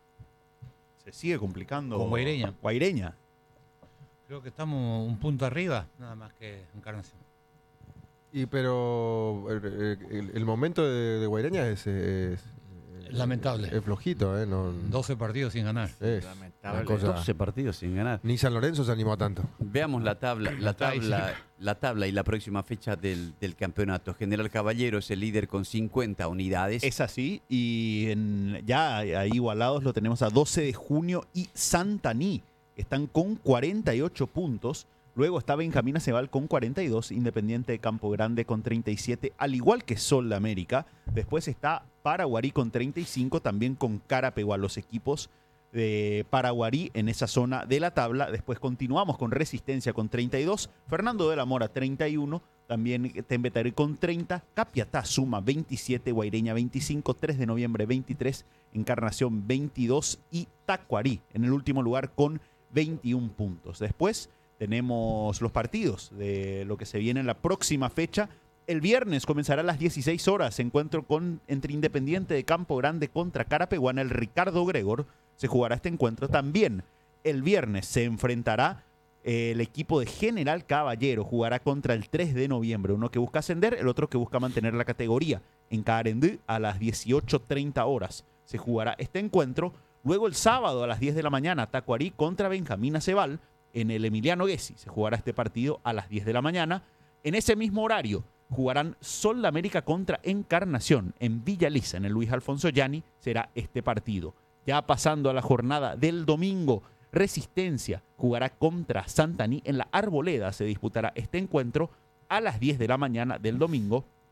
Se sigue complicando. Con Guaireña. Guaireña. Creo que estamos un punto arriba, nada más que Encarnación. Y pero el, el- el momento de, de Guaireña es, es- Lamentable. Es flojito, ¿eh? No, doce partidos sin ganar. es Lamentable. una cosa- doce partidos sin ganar. Ni San Lorenzo se animó a tanto. Veamos la tabla, la Está ahí tabla, cerca. la tabla y la próxima fecha del, del campeonato. General Caballero es el líder con cincuenta unidades. Es así, y en- ya ahí igualados lo tenemos a doce de junio y Santaní. Están con cuarenta y ocho puntos. Luego está Benjamín Acebal con cuarenta y dos, Independiente de Campo Grande con treinta y siete, al igual que Sol de América. Después está Paraguarí con treinta y cinco, también con Carapeguá, los equipos de Paraguarí en esa zona de la tabla. Después continuamos con Resistencia con treinta y dos, Fernando de la Mora treinta y uno, también Tembetarí con treinta, Capiatá suma veintisiete, Guaireña veinticinco, tres de noviembre veintitrés, Encarnación veintidós y Tacuarí en el último lugar con veintiún puntos. Después tenemos los partidos de lo que se viene en la próxima fecha. El viernes comenzará a las dieciséis horas. Encuentro con, entre Independiente de Campo Grande contra Carapeguá en el Ricardo Gregor. Se jugará este encuentro. También el viernes se enfrentará eh, el equipo de General Caballero. Jugará contra el tres de noviembre. Uno que busca ascender, el otro que busca mantener la categoría. En Carendú a las dieciocho treinta horas se jugará este encuentro. Luego el sábado a las diez de la mañana, Tacuarí contra Benjamín Acebal. En el Emiliano Gessi se jugará este partido a las diez de la mañana. En ese mismo horario jugarán Sol de América contra Encarnación en Villa Lisa, en el Luis Alfonso Llani, será este partido. Ya pasando a la jornada del domingo, Resistencia jugará contra Santaní en la Arboleda. Se disputará este encuentro a las diez de la mañana del domingo.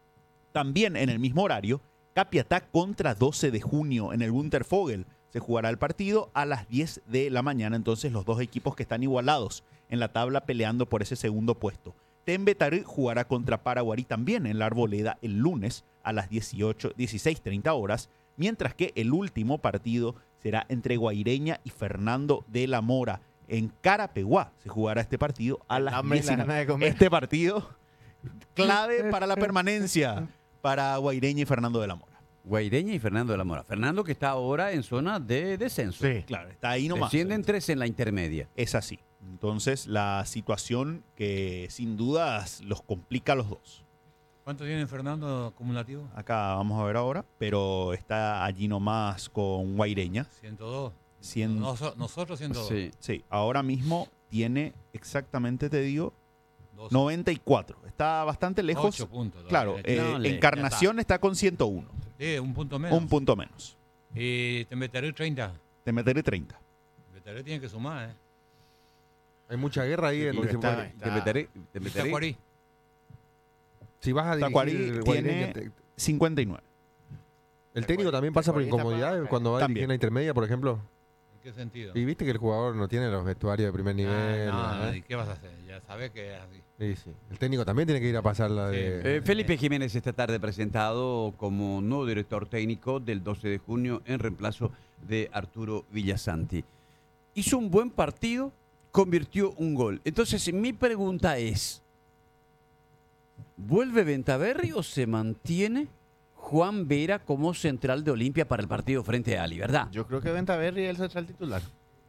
También en el mismo horario, Capiatá contra doce de junio en el Gunter Vogel. Se jugará el partido a las diez de la mañana, entonces los dos equipos que están igualados en la tabla peleando por ese segundo puesto. Tembetaré jugará contra Paraguarí también en la Arboleda el lunes a las dieciocho, dieciséis treinta horas, mientras que el último partido será entre Guaireña y Fernando de la Mora. En Carapeguá se jugará este partido a las Hambre y la diecinueve. gana de comer. Este partido clave para la permanencia para Guaireña y Fernando de la Mora. Guaireña y Fernando de la Mora. Fernando que está ahora en zona de descenso. Sí, claro, está ahí nomás. Descienden tres en la intermedia. Es así. Entonces, la situación que sin dudas los complica a los dos. ¿Cuánto tiene Fernando acumulativo? Acá vamos a ver ahora, pero está allí nomás con Guaireña. ciento dos. cien... Nos- nosotros ciento dos. Sí. sí, ahora mismo tiene exactamente, te digo, doce. noventa y cuatro. Está bastante lejos. Ocho puntos, Claro, todavía. eh, No, le- Encarnación está. con ciento uno. Sí, un punto menos. Un punto menos. Y te meteré treinta. Te meteré treinta. Te meteré tiene que sumar, ¿eh? Hay mucha guerra ahí en Porque el está- Te está- meteré- te meteré. Tacuarí. Si vas a dirigir Tacuarí el tiene Guaireña, te- cincuenta y nueve. el técnico también pasa por incomodidad cuando va a dirigir También. en la intermedia, por ejemplo. ¿En qué sentido? Y viste que el jugador no tiene los vestuarios de primer nivel. Ah, no, ¿eh? ¿y qué vas a hacer? Ya sabes que es así. Sí, sí. El técnico también tiene que ir a pasar la de... Eh, Felipe Jiménez esta tarde presentado como nuevo director técnico del doce de junio en reemplazo de Arturo Villasanti. Hizo un buen partido, convirtió un gol. Entonces, mi pregunta es, ¿vuelve Ventaverri o se mantiene Juan Vera como central de Olimpia para el partido frente a Ali, verdad? Yo creo que Ventaverri es el central titular.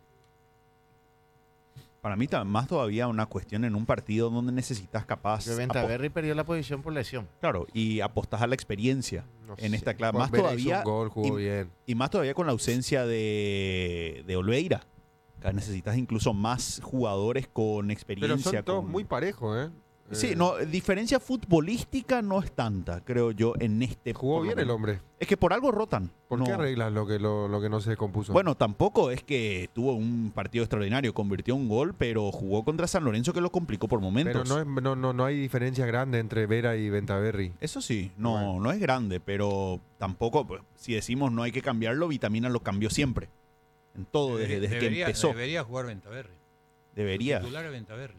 Para mí, ta- más todavía una cuestión en un partido donde necesitas capaz. Porque Ventaverri perdió la posición por lesión. Claro, y apostas a la experiencia No en sé. esta clase. Juan Más Vera todavía. hizo un gol, jugó y, bien. y más todavía con la ausencia de, de Olveira. Acá necesitas incluso más jugadores con Pero experiencia. son todos con- muy parejos, ¿eh? Sí, Eh, no, diferencia futbolística no es tanta, creo yo, en este. Jugó por lo bien el menos. hombre. Es que por algo rotan. ¿Por No- qué arreglas lo que, lo, lo que no se compuso? Bueno, tampoco es que tuvo un partido extraordinario, convirtió un gol, pero jugó contra San Lorenzo que lo complicó por momentos. pero no, es- no, no, no hay diferencia grande entre Vera y Ventaverri. Eso sí, no, Bueno. no es grande, pero tampoco, pues, si decimos no hay que cambiarlo, Vitamina lo cambió siempre. En todo, desde, desde debería, que empezó. Debería jugar Ventaverri. Debería. El titular es Ventaverri.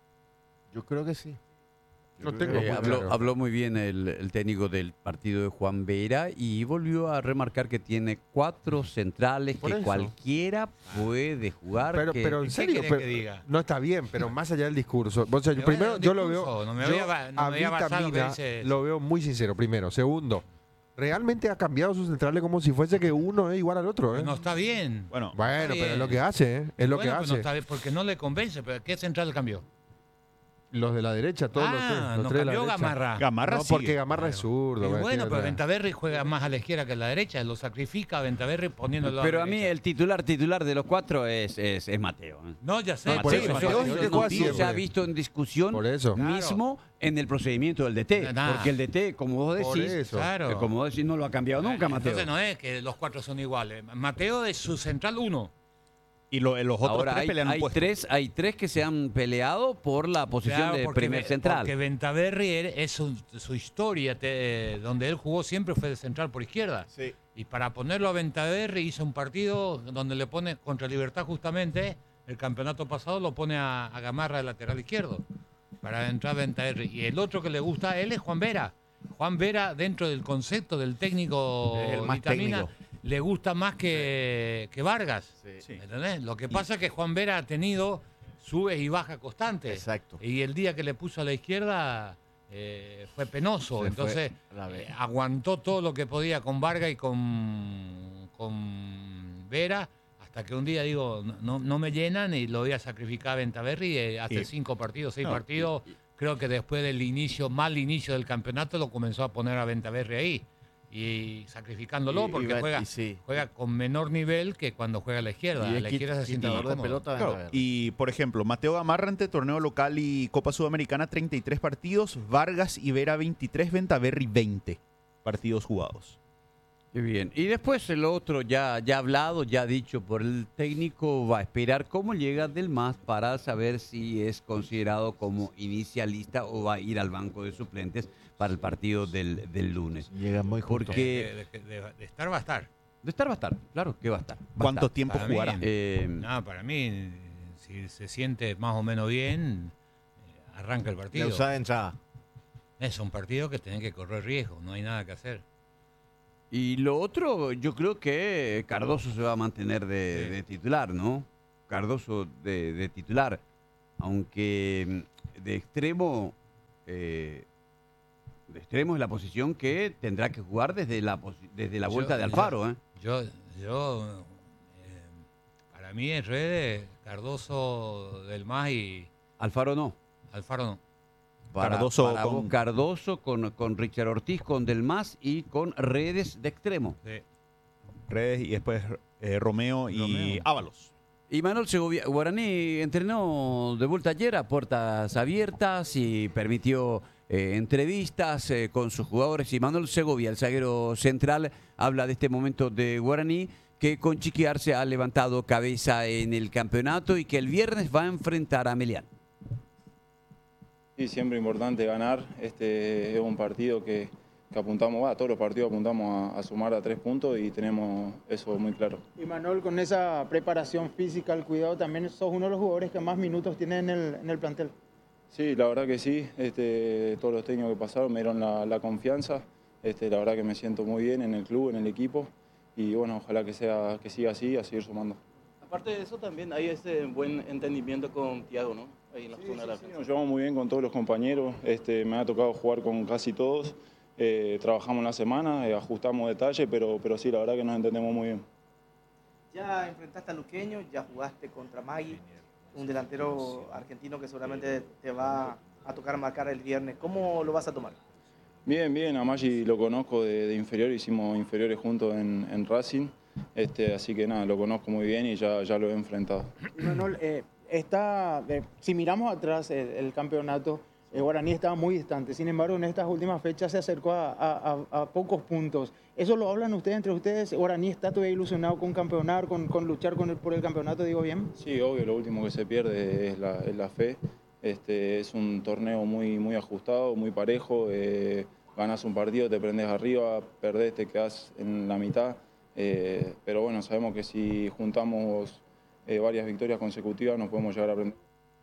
Yo creo que sí. No Yo tengo creo Eh, que- muy habló, claro. habló muy bien el, el técnico del partido de Juan Vera y volvió a remarcar que tiene cuatro centrales Por que eso. cualquiera puede jugar. Pero, que- pero en ¿qué serio, querés pero- que diga? no está bien, pero más allá del discurso. O sea, Pero primero, bueno, yo lo discurso, veo. no me yo voy a ba- no a me voy a basar en lo que Vitamina dice- lo veo muy sincero, primero. Segundo, realmente ha cambiado sus centrales como si fuese que uno es igual al otro. ¿eh? No está bien. Bueno, Bueno, Está pero es bien. lo que hace, ¿eh? Es lo Bueno, que pero hace. no está bien, porque no le convence. ¿Pero qué central cambió? Los de la derecha, todos los, Ah, tres, los no tres de la cambió derecha. Gamarra. Gamarra No, sigue. porque Gamarra es zurdo. Y bueno, bueno, tiene pero otra- Ventaverri juega más a la izquierda que a la derecha. Lo sacrifica a Ventaverri poniéndolo Pero a a la mí derecha. el titular titular de los cuatro es, es, es Mateo. ¿eh? No, ya sé. No, por sí, eso, Mateo Mateo es es el que juega motivo. Se ha siempre. visto en discusión Por eso. mismo en el procedimiento del D T. Nah. Porque el D T, como vos Por decís, eso. Claro. eh, como vos decís, no lo ha cambiado nunca, Mateo. Entonces no es que los cuatro son iguales. Mateo es su central uno. y lo- los otros Ahora tres hay, pelean un hay puesto. tres, hay tres que se han peleado por la posición Claro, de porque primer Ve- central. Porque Ventaverri er- es su, su historia, te- donde él jugó siempre fue de central por izquierda. Sí. Y para ponerlo a Ventaverri hizo un partido donde le pone contra Libertad justamente, el campeonato pasado lo pone a, a Gamarra de lateral izquierdo, para entrar Ventaverri. Y el otro que le gusta a él es Juan Vera. Juan Vera, dentro del concepto del técnico El más Vitamina, técnico. le gusta más que, que Vargas. Sí. ¿Entendés? Lo que pasa es que Juan Vera ha tenido sube y baja constante. Exacto. Y el día que le puso a la izquierda eh, fue penoso. Se Entonces fue a la eh, B. aguantó todo lo que podía con Vargas y con, con Vera. Hasta que un día digo, no, no, no me llenan y lo voy a sacrificar a Ventaverri. eh, hace Y- cinco partidos, seis no, partidos. Creo que después del inicio, mal inicio del campeonato, lo comenzó a poner a Ventaverri ahí. Y sacrificándolo Y- y porque va- juega, y sí. juega con menor nivel que cuando juega a la izquierda. Y A es la quit- izquierda se siente más quitador de cómodo. pelota. Claro, Ventaverri. y por ejemplo, Mateo Gamarra ante torneo local y Copa Sudamericana treinta y tres partidos, Vargas y Vera veintitrés, Ventaverri veinte partidos jugados. Qué bien. Y después el otro ya, ya hablado, ya dicho por el técnico, va a esperar cómo llega Del Mas para saber si es considerado como inicialista o va a ir al banco de suplentes para el partido del, del lunes. Llega muy justo. Porque De, de- de- de estar va a estar. de estar va a estar, claro que va a estar. va a ¿Cuánto estar. tiempo Para mí, jugará? Eh, No, para mí, si se siente más o menos bien, eh, arranca el La partido. usada de entrada. Es un partido que tiene que correr riesgo, no hay nada que hacer. Y lo otro, yo creo que Cardoso se va a mantener de, Sí. de titular, ¿no? Cardoso de, de titular. Aunque mm, de extremo, eh, de extremo es la posición que tendrá que jugar desde la, posi- desde la Yo- vuelta de yo- Alfaro, ¿eh? Yo, yo eh, para mí en redes, Cardoso, Del Mas y Alfaro no. Alfaro no. Para, Cardoso para con- vos, Cardoso con, con Richard Ortiz, con Del Mas y con Redes de extremo. Sí. Redes y después eh, Romeo y Romeo. Ábalos. Y Manuel Segovia, Guaraní entrenó de vuelta ayer a puertas abiertas y permitió eh, entrevistas eh, con sus jugadores. Y Manuel Segovia, el zaguero central, habla de este momento de Guaraní, que con Chiquiarse ha levantado cabeza en el campeonato y que el viernes va a enfrentar a Melián. Sí, siempre importante ganar. Este es un partido que, que apuntamos, a todos los partidos apuntamos a, a sumar a tres puntos y tenemos eso muy claro. Y Manuel, con esa preparación física, el cuidado, también sos uno de los jugadores que más minutos tiene en el, en el plantel. Sí, la verdad que sí. Este, todos los técnicos que pasaron me dieron la, la confianza. Este, la verdad que me siento muy bien en el club, en el equipo. Y bueno, ojalá que, sea, que siga así y a seguir sumando. Aparte de eso, también hay ese buen entendimiento con Thiago, ¿no? Ahí en la zona de la Sí, defensa. nos llevamos muy bien con todos los compañeros. Este, me ha tocado jugar con casi todos. Eh, trabajamos la semana, eh, ajustamos detalles, pero, pero sí, la verdad que nos entendemos muy bien. Ya enfrentaste a Luqueño, ya jugaste contra Magui, un delantero argentino que seguramente te va a tocar marcar el viernes. ¿Cómo lo vas a tomar? Bien, bien, a Maggi lo conozco de, de inferior, hicimos inferiores juntos en, en Racing, este, así que nada, lo conozco muy bien y ya, ya lo he enfrentado. Y Manuel, eh, está, eh, si miramos atrás el, el campeonato, eh, Guaraní estaba muy distante. Sin embargo, en estas últimas fechas se acercó a, a- a- a pocos puntos. ¿Eso lo hablan ustedes entre ustedes? ¿Guaraní está todavía ilusionado con campeonar, con, con luchar con el- por el campeonato, digo bien? Sí, obvio, lo último que se pierde es la, es la fe. Este, es un torneo muy, muy ajustado, muy parejo. Eh, ganás un partido, te prendes arriba, perdés, te quedás en la mitad. Eh, pero bueno, sabemos que si juntamos eh, varias victorias consecutivas nos podemos llegar a aprender.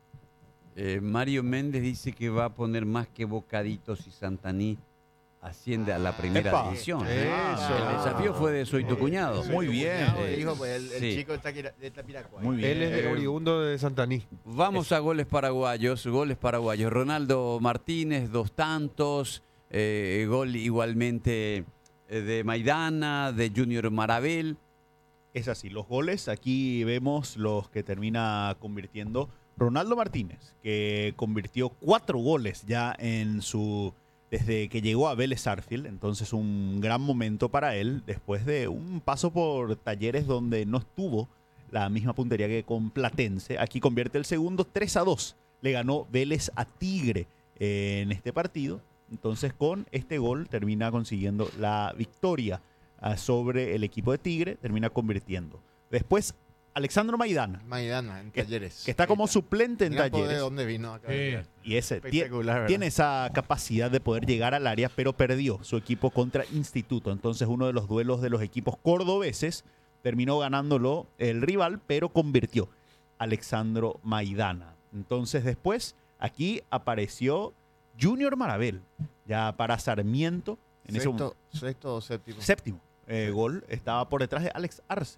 Eh, Mario Méndez dice que va a poner más que Bocaditos y Santaní asciende a la primera Epa. división. Eso. El desafío fue de Soy tu cuñado. Muy bien. Eh, Dijo, pues, el, el sí. chico está de Tapiracuay. Muy bien. Él es de Eh, oriundo de Santaní. Vamos a goles paraguayos, goles paraguayos. Ronaldo Martínez, dos tantos, eh, gol igualmente eh, de Maidana, de Junior Marabel. Es así, los goles, aquí vemos los que termina convirtiendo Ronaldo Martínez, que convirtió cuatro goles ya en su desde que llegó a Vélez Sarsfield, entonces un gran momento para él después de un paso por Talleres donde no estuvo la misma puntería que con Platense. Aquí convierte el segundo, tres a dos. Le ganó Vélez a Tigre eh, en este partido. Entonces con este gol termina consiguiendo la victoria ah, sobre el equipo de Tigre, termina convirtiendo. Después Alexandro Maidana. Maidana, en que, Talleres. que está como suplente en Mira por Talleres. de dónde vino acá. Y ese tie- Espectacular, ¿verdad? tiene esa capacidad de poder llegar al área, pero perdió su equipo contra Instituto. Entonces uno de los duelos de los equipos cordobeses terminó ganándolo el rival, pero convirtió Alexandro Maidana. Entonces después aquí apareció Junior Marabel, ya para Sarmiento. En ese Sexto, momento- sexto o séptimo. Séptimo eh, gol, estaba por detrás de Alex Arce.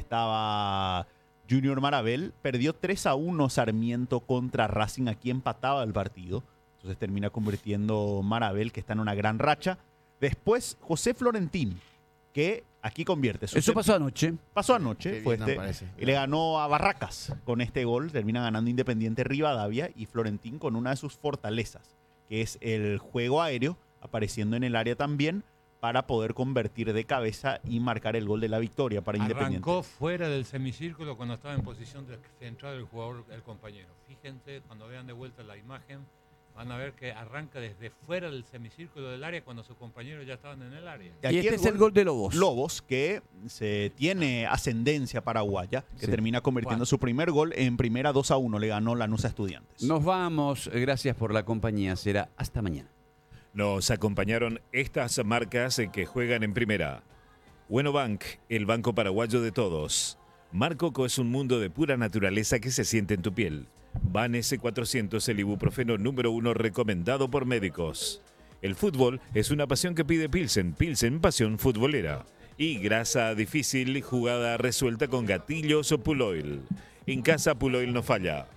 Estaba Junior Marabel, perdió tres a uno Sarmiento contra Racing, aquí empataba el partido. Entonces termina convirtiendo Marabel, que está en una gran racha. Después José Florentín, que aquí convierte. su Eso sép- pasó anoche. Pasó anoche, Qué fue bien este, aparece. y le ganó a Barracas con este gol, termina ganando Independiente Rivadavia y Florentín con una de sus fortalezas, que es el juego aéreo, apareciendo en el área también para poder convertir de cabeza y marcar el gol de la victoria para Independiente. Arrancó fuera del semicírculo cuando estaba en posición de central el jugador, el compañero. Fíjense, cuando vean de vuelta la imagen, van a ver que arranca desde fuera del semicírculo del área cuando sus compañeros ya estaban en el área. Y, aquí este es el gol de Lobos. Lobos, que se tiene ascendencia paraguaya, que Sí. termina convirtiendo Bueno. su primer gol en primera dos a uno. Le ganó Lanús a Estudiantes. Nos vamos. Gracias por la compañía. Será hasta mañana. Nos acompañaron estas marcas que juegan en primera. Bueno Bank, el banco paraguayo de todos. Mar Coco es un mundo de pura naturaleza que se siente en tu piel. Ban ese cuatrocientos, el ibuprofeno número uno recomendado por médicos. El fútbol es una pasión que pide Pilsen. Pilsen, pasión futbolera. Y grasa difícil, jugada resuelta con gatillos o Puloil. En casa Puloil no falla.